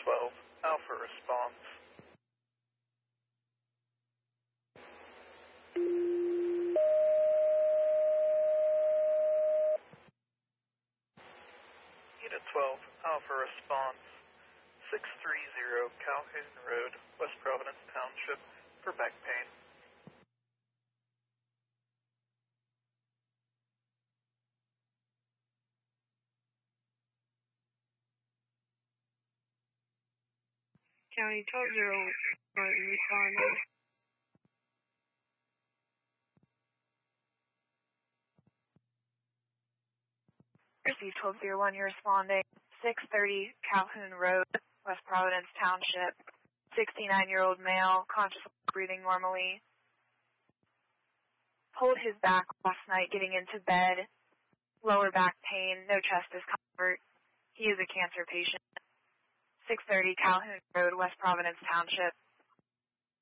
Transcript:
12, Alpha responds. Unit 12, Alpha responds. 630 Calhoun Road, West Providence Township, for back pain. County 1201 responding. Receive 1201, you're responding. 630 Calhoun Road, West Providence Township. 69-year-old male, conscious, breathing normally. Pulled his back last night getting into bed. Lower back pain, no chest discomfort. He is a cancer patient. 630 Calhoun Road, West Providence Township.